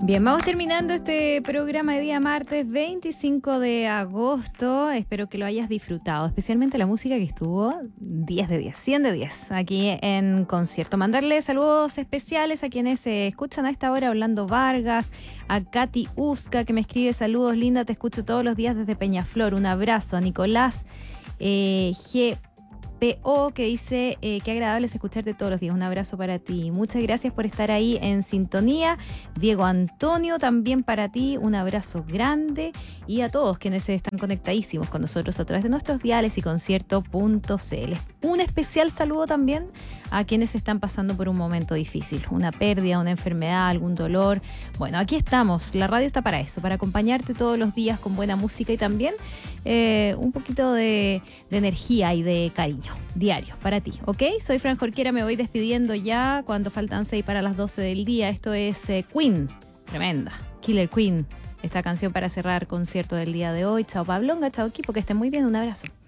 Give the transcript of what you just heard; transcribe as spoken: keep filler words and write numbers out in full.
Bien, vamos terminando este programa de día martes veinticinco de agosto. Espero que lo hayas disfrutado, especialmente la música que estuvo diez de diez, cien de diez aquí en concierto. Mandarle saludos especiales a quienes se escuchan a esta hora: Orlando Vargas, a Katy Usca, que me escribe saludos, linda, te escucho todos los días desde Peñaflor. Un abrazo a Nicolás eh, G. P O, que dice eh, qué agradable es escucharte todos los días. Un abrazo para ti. Muchas gracias por estar ahí en sintonía. Diego Antonio, también para ti. Un abrazo grande. Y a todos quienes están conectadísimos con nosotros a través de nuestros diales y concierto punto c l. Un especial saludo también a quienes están pasando por un momento difícil. Una pérdida, una enfermedad, algún dolor. Bueno, aquí estamos. La radio está para eso, para acompañarte todos los días con buena música y también eh, un poquito de, de energía y de cariño diario para ti, ¿ok? Soy Fran Jorquera, me voy despidiendo ya cuando faltan seis para las doce del día. Esto es eh, Queen, tremenda, Killer Queen, esta canción para cerrar concierto del día de hoy. Chao Pablonga, chao equipo, que estén muy bien, un abrazo.